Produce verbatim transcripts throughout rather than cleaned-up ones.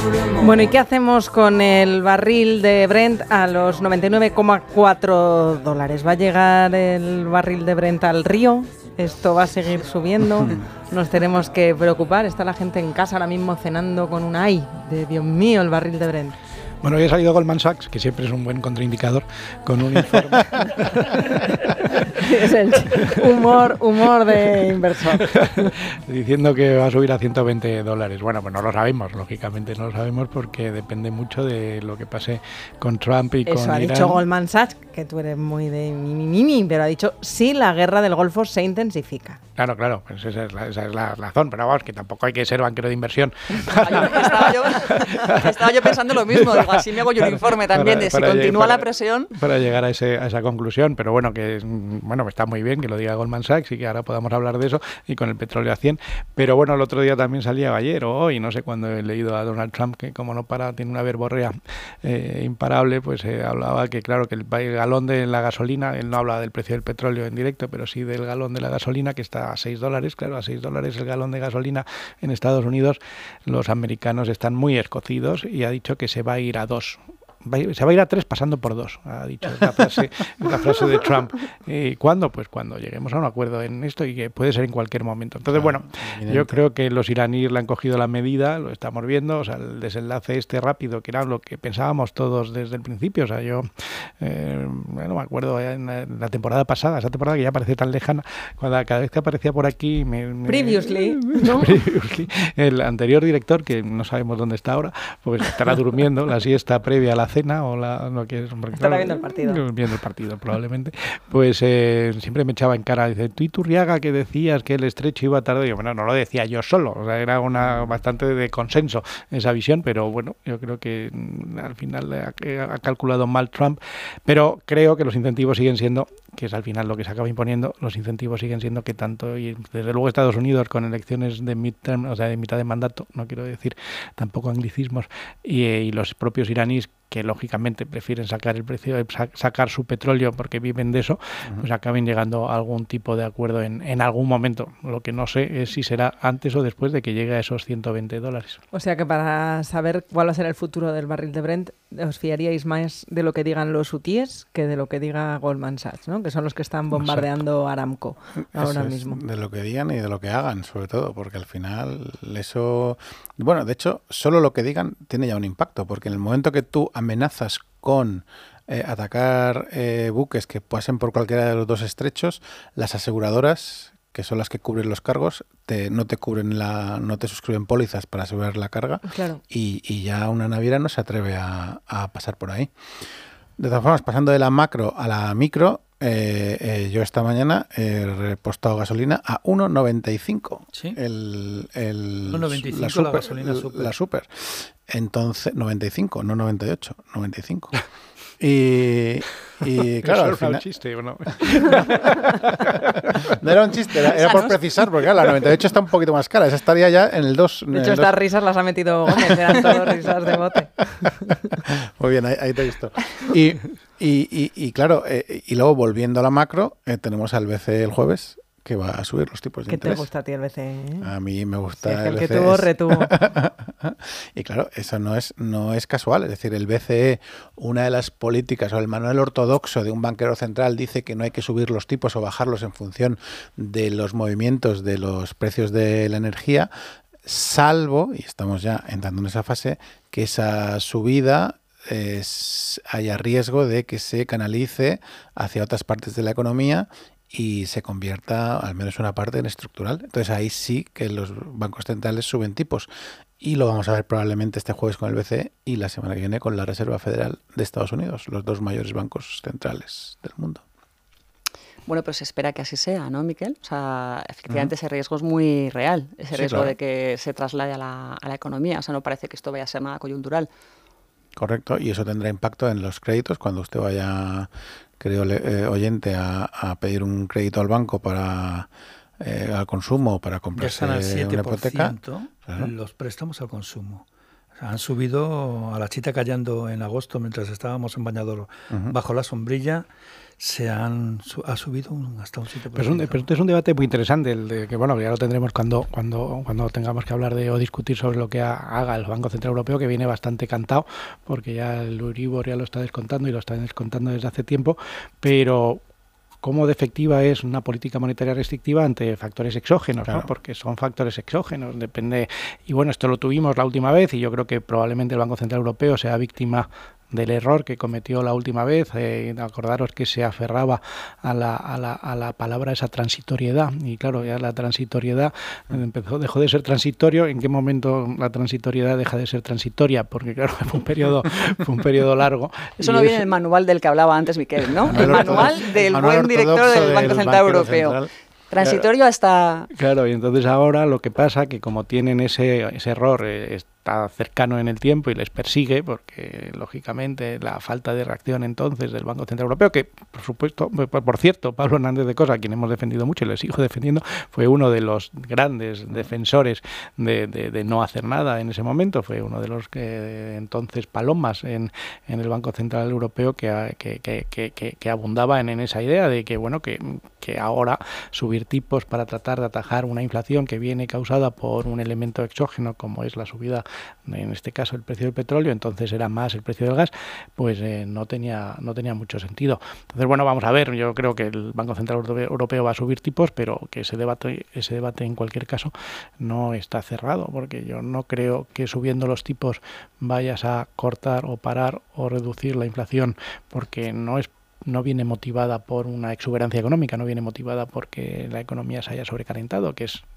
Bueno, ¿y qué hacemos con el barril de Brent a los noventa y nueve coma cuatro dólares? ¿Va a llegar el barril de Brent al río? ¿Esto va a seguir subiendo? Nos tenemos que preocupar. Está la gente en casa ahora mismo cenando con un ay de Dios mío, el barril de Brent. Bueno, hoy ha salido Goldman Sachs, que siempre es un buen contraindicador, con un informe. Es el humor, humor de inversor. Diciendo que va a subir a ciento veinte dólares. Bueno, pues no lo sabemos, lógicamente no lo sabemos porque depende mucho de lo que pase con Trump y Eso con ha Irán. dicho Goldman Sachs, que tú eres muy de mimi, mimi, pero ha dicho sí, la guerra del Golfo se intensifica. Claro, claro, pues esa es, la, esa es la razón, pero vamos, que tampoco hay que ser banquero de inversión. Estaba yo, estaba yo pensando lo mismo, digo, así me hago yo un informe también para, de si para, continúa para, la presión. Para llegar a, ese, a esa conclusión, pero bueno, que bueno, está muy bien que lo diga Goldman Sachs y que ahora podamos hablar de eso y con el petróleo a cien, pero bueno, el otro día también salía ayer o hoy, no sé cuándo he leído a Donald Trump que como no para, tiene una verborrea eh, imparable, pues eh, hablaba que claro, que el, el galón de la gasolina, él no habla del precio del petróleo en directo, pero sí del galón de la gasolina que está a seis dólares, claro, a seis dólares el galón de gasolina en Estados Unidos, los americanos están muy escocidos y ha dicho que se va a ir a dos. Se va a ir a tres pasando por dos, ha dicho la frase, la frase de Trump. ¿Y cuándo? Pues cuando lleguemos a un acuerdo en esto y que puede ser en cualquier momento. Entonces, claro, bueno, evidente. Yo creo que los iraníes le han cogido la medida, lo estamos viendo, o sea, el desenlace este rápido, que era lo que pensábamos todos desde el principio. O sea, yo eh, no me acuerdo en la, en la temporada pasada, esa temporada que ya parece tan lejana, cuando cada vez que aparecía por aquí... Me, me, Previously, ¿no? Previously, el anterior director, que no sabemos dónde está ahora, pues estará durmiendo la siesta previa a la cena o la no quieres estará claro, viendo el partido viendo el partido probablemente pues eh, siempre me echaba en cara, dice, tú Iturriaga que decías que el estrecho iba tarde, y yo, bueno, no lo decía yo solo, o sea, era una bastante de consenso esa visión, pero bueno, yo creo que al final ha, ha calculado mal Trump, pero creo que los incentivos siguen siendo, que es al final lo que se acaba imponiendo, los incentivos siguen siendo que tanto, y desde luego Estados Unidos con elecciones de midterm, o sea, de mitad de mandato, no quiero decir tampoco anglicismos, y, y los propios iraníes que lógicamente prefieren sacar el precio, sacar su petróleo porque viven de eso, uh-huh. pues acaben llegando a algún tipo de acuerdo en, en algún momento. Lo que no sé es si será antes o después de que llegue a esos ciento veinte dólares. O sea que para saber cuál va a ser el futuro del barril de Brent, os fiaríais más de lo que digan los hutíes que de lo que diga Goldman Sachs, ¿no? Que son los que están bombardeando Aramco ahora eso mismo. Es de lo que digan y de lo que hagan, sobre todo, porque al final eso... Bueno, de hecho, solo lo que digan tiene ya un impacto, porque en el momento que tú amenazas con eh, atacar eh, buques que pasen por cualquiera de los dos estrechos, las aseguradoras, que son las que cubren los cargos, te, no te cubren la, no te suscriben pólizas para asegurar la carga, claro. y, y ya una naviera no se atreve a, a pasar por ahí. De todas formas, pasando de la macro a la micro, eh, eh, yo esta mañana he repostado gasolina a uno noventa y cinco. ¿Sí? El, el, uno noventa y cinco la, la, super, la gasolina super. La super. Entonces, noventa y cinco, no noventa y ocho, noventa y cinco. Y, y claro, al final... un chiste, ¿o no? No era un chiste, era, era por precisar, porque claro, la noventa y ocho está un poquito más cara, esa estaría ya en el dos. De hecho, estas dos. risas las ha metido Gómez, eran todas risas de bote. Muy bien, ahí, ahí te he visto. Y, y, y, y claro, eh, y luego volviendo a la macro, eh, tenemos al B C E el jueves, que va a subir los tipos de ¿Qué interés. ¿Qué te gusta a ti el B C E? ¿eh? A mí me gusta sí, es que el, el B C E. que tuvo, retuvo. Y claro, eso no es, no es casual. Es decir, el B C E, una de las políticas o el manual ortodoxo de un banquero central dice que no hay que subir los tipos o bajarlos en función de los movimientos de los precios de la energía, salvo, y estamos ya entrando en esa fase, que esa subida es, haya riesgo de que se canalice hacia otras partes de la economía y se convierta, al menos una parte, en estructural. Entonces ahí sí que los bancos centrales suben tipos. Y lo vamos a ver probablemente este jueves con el B C E y la semana que viene con la Reserva Federal de Estados Unidos, los dos mayores bancos centrales del mundo. Bueno, pero se espera que así sea, ¿no, Miquel? O sea, efectivamente uh-huh. ese riesgo es muy real, ese sí, riesgo claro. de que se traslade a la, a la economía. O sea, no parece que esto vaya a ser nada coyuntural. Correcto, y eso tendrá impacto en los créditos cuando usted vaya, creo, eh, oyente, a, a pedir un crédito al banco para eh, al consumo, para comprarse una hipoteca. Claro. Los préstamos al consumo. O Han subido a la chita callando en agosto mientras estábamos en Bañador uh-huh. bajo la sombrilla. Se han ha subido un, hasta un siete por ciento. Pero es, un, pero es un debate muy interesante, el de que bueno, ya lo tendremos cuando cuando cuando tengamos que hablar de o discutir sobre lo que haga el Banco Central Europeo, que viene bastante cantado, porque ya el Euribor ya lo está descontando y lo está descontando desde hace tiempo, pero cómo de efectiva es una política monetaria restrictiva ante factores exógenos, claro. ¿no? Porque son factores exógenos, depende. Y bueno, esto lo tuvimos la última vez y yo creo que probablemente el Banco Central Europeo sea víctima del error que cometió la última vez. Eh, acordaros que se aferraba a la, a, la, a la palabra esa transitoriedad, y claro, ya la transitoriedad empezó, dejó de ser transitorio. ¿En qué momento la transitoriedad deja de ser transitoria? Porque claro, fue un periodo, fue un periodo largo. Eso no viene en el manual del que hablaba antes Miquel, ¿no? El manual del buen director del Banco Central Europeo. Transitorio hasta... Claro, y entonces ahora lo que pasa que como tienen ese, ese error, eh, está cercano en el tiempo y les persigue, porque lógicamente la falta de reacción entonces del Banco Central Europeo, que por supuesto, por cierto, Pablo Hernández de Cosa, a quien hemos defendido mucho y le sigo defendiendo, fue uno de los grandes defensores de, de, de no hacer nada en ese momento, fue uno de los que entonces palomas en, en el Banco Central Europeo que, que, que, que, que, que abundaba en, en esa idea de que, bueno, que, que ahora subir tipos para tratar de atajar una inflación que viene causada por un elemento exógeno como es la subida, en este caso el precio del petróleo, entonces era más el precio del gas, pues eh, no tenía no tenía mucho sentido. Entonces, bueno, vamos a ver, yo creo que el Banco Central Europeo va a subir tipos, pero que ese debate ese debate en cualquier caso no está cerrado, porque yo no creo que subiendo los tipos vayas a cortar o parar o reducir la inflación, porque no es no viene motivada por una exuberancia económica, no viene motivada porque la economía se haya sobrecalentado, que es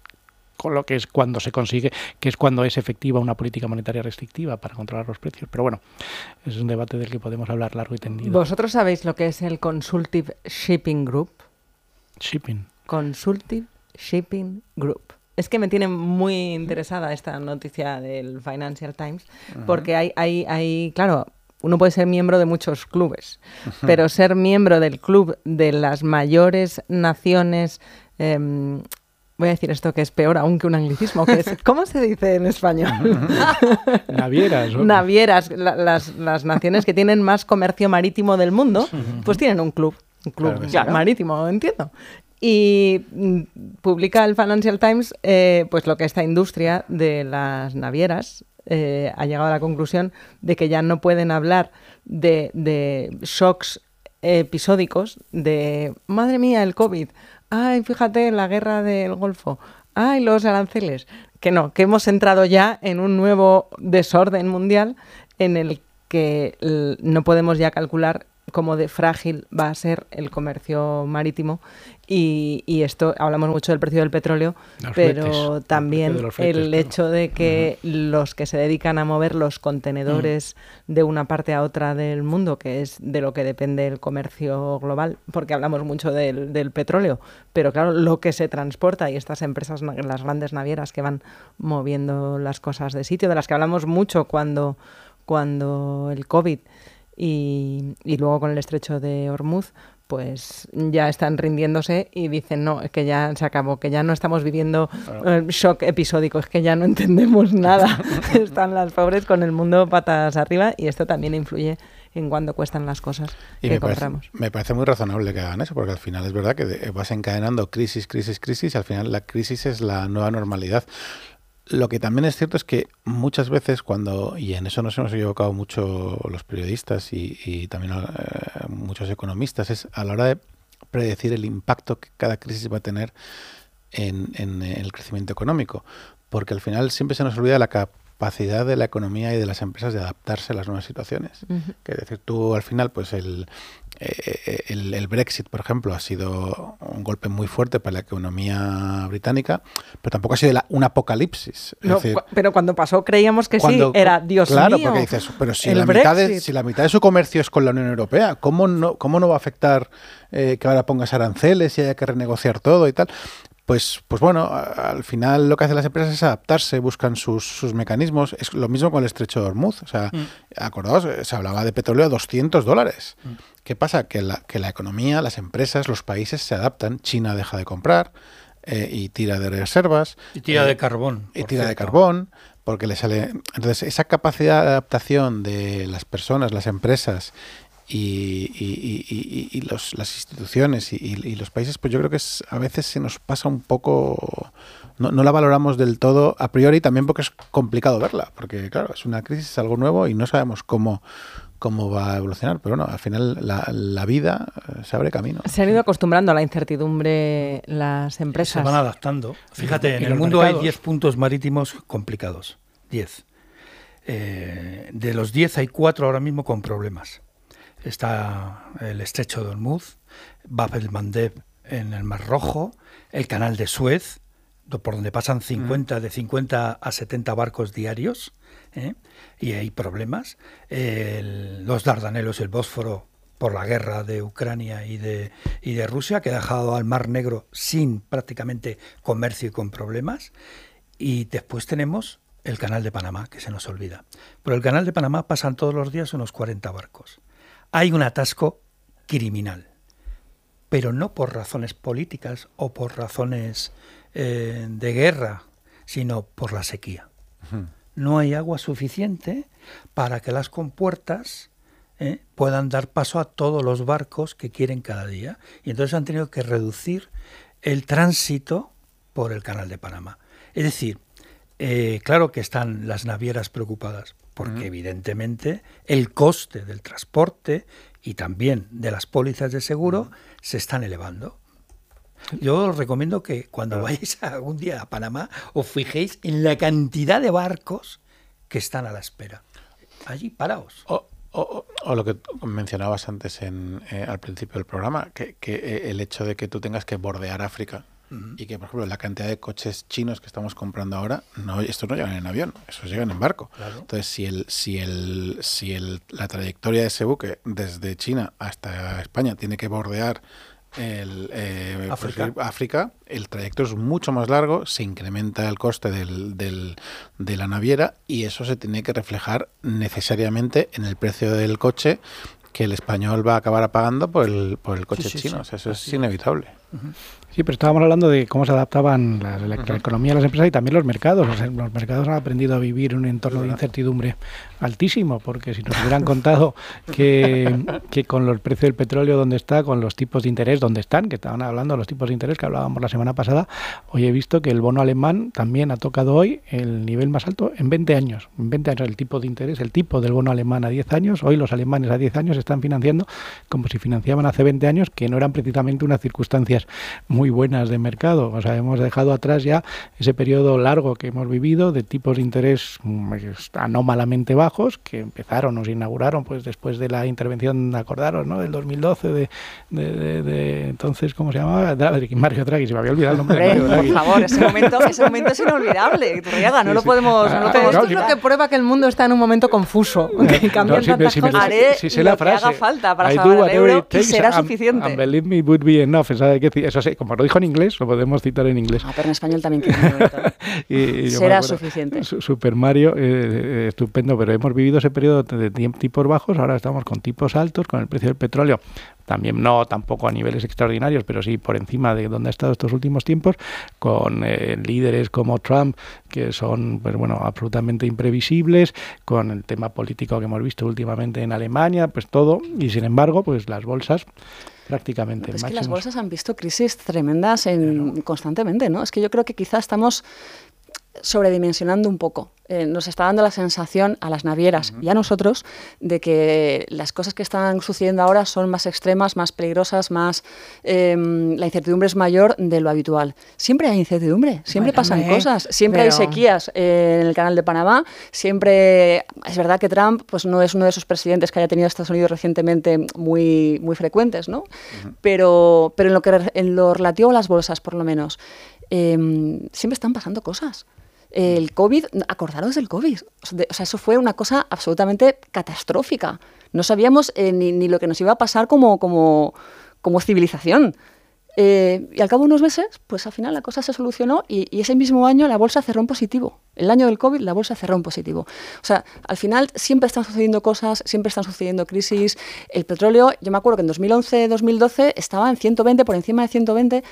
con lo que es cuando se consigue, que es cuando es efectiva una política monetaria restrictiva para controlar los precios. Pero bueno, es un debate del que podemos hablar largo y tendido. ¿Vosotros sabéis lo que es el Consultative Shipping Group? Shipping. Consultative Shipping Group. Es que me tiene muy interesada esta noticia del Financial Times, uh-huh. porque hay, hay, hay, claro, uno puede ser miembro de muchos clubes, uh-huh. pero ser miembro del club de las mayores naciones, eh, voy a decir esto que es peor aún que un anglicismo, que es, ¿cómo se dice en español? Navieras. ¿no? Navieras, la, las, las naciones que tienen más comercio marítimo del mundo, uh-huh. pues tienen un club, un club claro, marítimo, entiendo. Y mm, publica el Financial Times eh, pues lo que esta industria de las navieras Eh, ha llegado a la conclusión de que ya no pueden hablar de, de shocks episódicos de, madre mía, el COVID, ay, fíjate, la guerra del Golfo, ay, los aranceles, que no, que hemos entrado ya en un nuevo desorden mundial en el que l- no podemos ya calcular cómo de frágil va a ser el comercio marítimo y, y esto, hablamos mucho del precio del petróleo, los pero fletes, también el, fletes, el hecho de que uh-huh. los que se dedican a mover los contenedores uh-huh. de una parte a otra del mundo, que es de lo que depende el comercio global, porque hablamos mucho del, del petróleo, pero claro, lo que se transporta y estas empresas, las grandes navieras que van moviendo las cosas de sitio, de las que hablamos mucho cuando, cuando el COVID Y, y luego con el estrecho de Hormuz, pues ya están rindiéndose y dicen, no, es que ya se acabó, que ya no estamos viviendo eh, shock episódico, es que ya no entendemos nada. Están las pobres con el mundo patas arriba y esto también influye en cuánto cuestan las cosas y que me compramos. Parece, me parece muy razonable que hagan eso, porque al final es verdad que vas encadenando crisis, crisis, crisis y al final la crisis es la nueva normalidad. Lo que también es cierto es que muchas veces cuando, y en eso nos hemos equivocado mucho los periodistas y, y también eh, muchos economistas, es a la hora de predecir el impacto que cada crisis va a tener en, en el crecimiento económico, porque al final siempre se nos olvida la capacidad de la economía y de las empresas de adaptarse a las nuevas situaciones. Uh-huh. Que es decir, tú al final, pues el... El, el Brexit, por ejemplo, ha sido un golpe muy fuerte para la economía británica, pero tampoco ha sido la, un apocalipsis. Es no, decir, cu- pero cuando pasó creíamos que cuando, sí, era Dios claro, mío. Claro, porque dices, pero si la, mitad de, si la mitad de su comercio es con la Unión Europea, ¿cómo no, cómo no va a afectar eh, que ahora pongas aranceles y haya que renegociar todo y tal? Pues, pues bueno, al final lo que hacen las empresas es adaptarse, buscan sus, sus mecanismos. Es lo mismo con el estrecho de Hormuz. O sea, mm. acordaos, se hablaba de petróleo a doscientos dólares. Mm. ¿Qué pasa? Que la, que la economía, las empresas, los países se adaptan. China deja de comprar eh, y tira de reservas. Y tira eh, de carbón. Y tira cierto. de carbón. porque le sale... Entonces, esa capacidad de adaptación de las personas, las empresas y, y, y, y, y los, las instituciones y, y los países, pues yo creo que es, a veces se nos pasa un poco... No, no la valoramos del todo a priori, también porque es complicado verla, porque claro, es una crisis, es algo nuevo y no sabemos cómo... cómo va a evolucionar, pero bueno, al final la, la vida se abre camino. Se han ido acostumbrando a la incertidumbre las empresas. Se van adaptando. Fíjate, y en el los mundo mercados. hay diez puntos marítimos complicados. diez. Eh, de los diez hay cuatro ahora mismo con problemas. Está el estrecho de Hormuz, Bab el-Mandeb en el Mar Rojo, el canal de Suez, por donde pasan cincuenta, mm. de cincuenta a setenta barcos diarios, ¿eh? Y hay problemas. El, los Dardanelos, el Bósforo, por la guerra de Ucrania y de, y de Rusia, que ha dejado al Mar Negro sin prácticamente comercio y con problemas. Y después tenemos el Canal de Panamá, que se nos olvida. Por el Canal de Panamá pasan todos los días unos cuarenta barcos. Hay un atasco criminal, pero no por razones políticas o por razones eh, de guerra, sino por la sequía. Uh-huh. No hay agua suficiente para que las compuertas eh, puedan dar paso a todos los barcos que quieren cada día. Y entonces han tenido que reducir el tránsito por el Canal de Panamá. Es decir, eh, claro que están las navieras preocupadas, porque uh-huh. evidentemente el coste del transporte y también de las pólizas de seguro uh-huh. se están elevando. Yo os recomiendo que cuando vayáis algún día a Panamá os fijéis en la cantidad de barcos que están a la espera. Allí, paraos. O, o, o lo que mencionabas antes en, eh, al principio del programa, que, que el hecho de que tú tengas que bordear África uh-huh. y que, por ejemplo, la cantidad de coches chinos que estamos comprando ahora, no, estos no llegan en avión, esos llegan en barco. Claro. Entonces, si el si el si el la trayectoria de ese buque desde China hasta España tiene que bordear El, eh, África. Pues, África, el trayecto es mucho más largo, se incrementa el coste del, del, de la naviera y eso se tiene que reflejar necesariamente en el precio del coche que el español va a acabar pagando por el, por el coche sí, sí, chino. Sí. O sea, eso Así es inevitable. Uh-huh. Sí, pero estábamos hablando de cómo se adaptaban la, la, la economía de las empresas y también los mercados. Los, los mercados han aprendido a vivir en un entorno de incertidumbre altísimo, porque si nos hubieran contado que, que con los precios del petróleo donde está, con los tipos de interés donde están, que estaban hablando de los tipos de interés que hablábamos la semana pasada, hoy he visto que el bono alemán también ha tocado hoy el nivel más alto en veinte años. En veinte años el tipo de interés, el tipo del bono alemán a diez años, hoy los alemanes a diez años están financiando como si financiaban hace veinte años, que no eran precisamente unas circunstancias muy buenas de mercado. O sea, hemos dejado atrás ya ese periodo largo que hemos vivido de tipos de interés anómalamente bajos, que empezaron o se inauguraron pues después de la intervención, acordaros, ¿no?, del dos mil doce de, de, de, de entonces, ¿cómo se llamaba? Mario Draghi, se me había olvidado el nombre. Hombre, de Mario Draghi. Por favor, ese momento, ese momento es inolvidable. Turriaga, no sí, lo podemos... Sí. No lo Pero podemos esto es lo que prueba que el mundo está en un momento confuso, que cambian no, si tantas me, si cosas. Me, Haré si, si lo la frase, que haga falta para I salvar el euro y takes, será and, suficiente. And believe me would be enough. ¿Sabe qué? Eso sí, como lo dijo en inglés, lo podemos citar en inglés. Ah, pero en español también quiero y, y será suficiente. Super Mario, eh, estupendo, pero hemos vivido ese periodo de tipos bajos, ahora estamos con tipos altos, con el precio del petróleo también no tampoco a niveles extraordinarios, pero sí por encima de donde ha estado estos últimos tiempos, con eh, líderes como Trump, que son pues bueno absolutamente imprevisibles, con el tema político que hemos visto últimamente en Alemania, pues todo, y sin embargo, pues las bolsas prácticamente es máximos. Que las bolsas han visto crisis tremendas en, claro. constantemente, ¿no? Es que yo creo que quizás estamos sobredimensionando un poco. Eh, nos está dando la sensación a las navieras uh-huh. y a nosotros de que las cosas que están sucediendo ahora son más extremas, más peligrosas, más eh, la incertidumbre es mayor de lo habitual. Siempre hay incertidumbre, siempre bueno, pasan eh, cosas, siempre pero... hay sequías eh, en el Canal de Panamá, siempre es verdad que Trump pues no es uno de esos presidentes que haya tenido Estados Unidos recientemente muy, muy frecuentes, ¿no? Uh-huh. Pero, pero en lo que en lo relativo a las bolsas, por lo menos, eh, siempre están pasando cosas. El COVID, acordaros del COVID, o sea, eso fue una cosa absolutamente catastrófica. No sabíamos eh, ni, ni lo que nos iba a pasar como, como, como civilización. Eh, y al cabo de unos meses, pues al final la cosa se solucionó y, y ese mismo año la bolsa cerró en positivo. El año del COVID la bolsa cerró en positivo. O sea, al final siempre están sucediendo cosas, siempre están sucediendo crisis. El petróleo, yo me acuerdo que en dos mil once, dos mil doce estaba en ciento veinte, por encima de ciento veinte.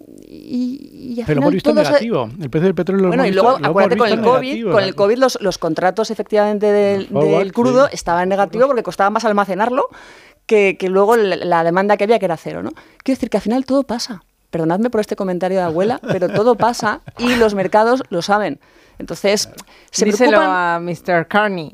Y, y al Pero final lo hemos visto todo se- negativo. El precio del petróleo lo Bueno, hemos y luego, visto, lo acuérdate, hemos con el visto COVID, negativo, con ¿no? el COVID los, los contratos efectivamente del, Los forward, del crudo sí. estaban en negativo porque costaba más almacenarlo que, que luego la, la demanda que había, que era cero, ¿no? Quiero decir que al final todo pasa. Perdonadme por este comentario de abuela, pero todo pasa y los mercados lo saben. Entonces, se Díselo preocupan... a mister Carney.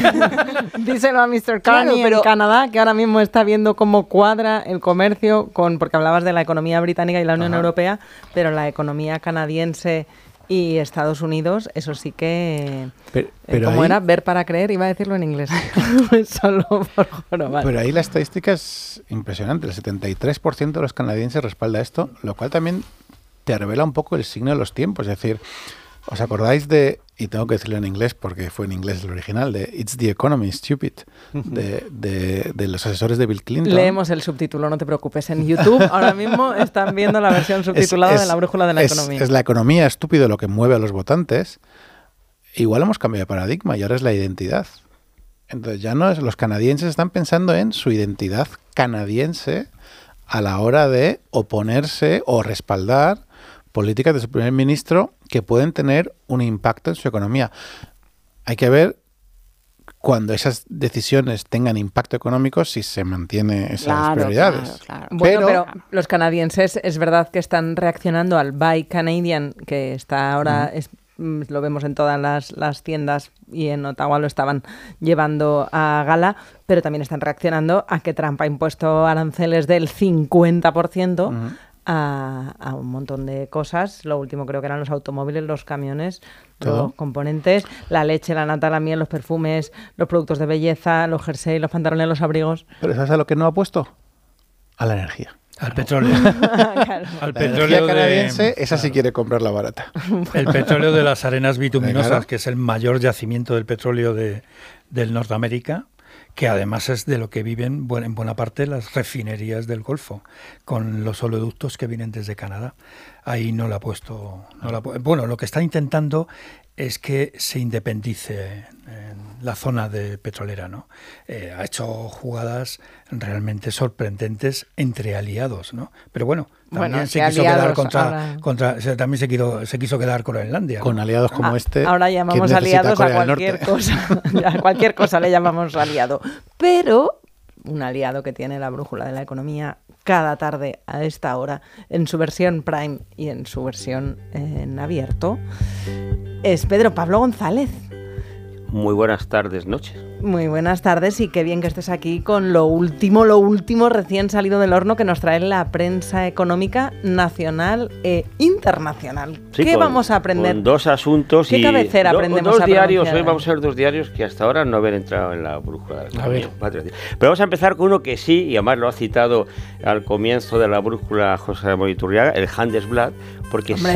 Díselo a mister Claro, Carney pero- en Canadá, que ahora mismo está viendo cómo cuadra el comercio con, porque hablabas de la economía británica y la Unión Ajá. Europea, pero la economía canadiense y Estados Unidos, eso sí que, Pero- eh, pero como ahí- era ver para creer, iba a decirlo en inglés, solo por jorobar. Pero ahí la estadística es impresionante. El setenta y tres por ciento de los canadienses respalda esto, lo cual también te revela un poco el signo de los tiempos. Es decir, ¿os acordáis de, y tengo que decirlo en inglés porque fue en inglés el original, de It's the Economy, Stupid, de, de, de los asesores de Bill Clinton? Leemos el subtítulo, no te preocupes. En YouTube ahora mismo están viendo la versión subtitulada Es- de la brújula de la es- economía. Es la economía, estúpido, lo que mueve a los votantes. Igual hemos cambiado de paradigma y ahora es la identidad. Entonces ya no es, los canadienses están pensando en su identidad canadiense a la hora de oponerse o respaldar políticas de su primer ministro que pueden tener un impacto en su economía. Hay que ver cuando esas decisiones tengan impacto económico si se mantiene esas Claro, prioridades. claro, claro. Bueno, Pero- pero, los canadienses es verdad que están reaccionando al Buy Canadian, que está ahora, es- mm, lo vemos en todas las, las tiendas y en Ottawa lo estaban llevando a gala, pero también están reaccionando a que Trump ha impuesto aranceles del cincuenta por ciento Ujú. a, a un montón de cosas. Lo último creo que eran los automóviles, los camiones, Todo. los componentes, la leche, la nata, la miel, los perfumes, los productos de belleza, los jerseys, los pantalones, los abrigos. Pero ¿sabes a lo que no ha puesto? A la energía. Al petróleo. Claro. Al La energía petróleo canadiense, de, esa sí quiere comprarla barata. el petróleo de las arenas bituminosas, Claro. que es el mayor yacimiento del petróleo de, del Norteamérica, que además es de lo que viven bu- en buena parte las refinerías del Golfo, con los oleoductos que vienen desde Canadá. Ahí no la ha puesto... No la ha pu- bueno, lo que está intentando es que se independice en la zona de petrolera, ¿no? Eh, ha hecho jugadas realmente sorprendentes entre aliados, ¿no? Pero bueno, también Bueno, se que quiso quedar aliados contra, ahora- contra se- también se quiso, se quiso quedar con Groenlandia, ¿no? Con aliados como Ah, este. ahora ¿quién llamamos necesita aliados a Corea del cualquier Norte? cosa. A cualquier cosa le llamamos aliado. Pero un aliado que tiene la brújula de la economía cada tarde a esta hora, en su versión Prime y en su versión eh, en abierto, es Pedro Pablo González. Muy buenas tardes, noches. Muy buenas tardes y qué bien que estés aquí con lo último, lo último recién salido del horno que nos trae la prensa económica nacional e internacional. Sí, ¿Qué con- vamos a aprender? Con dos asuntos ¿Qué y cabecera do- aprendemos dos a diarios. pronunciar? Hoy vamos a ver dos diarios que hasta ahora no habían entrado en la brújula de la A ver. economía. Patria. Pero vamos a empezar con uno que sí, y además lo ha citado al comienzo de la brújula José Ramón Iturriaga, el Handelsblad, porque Hombre,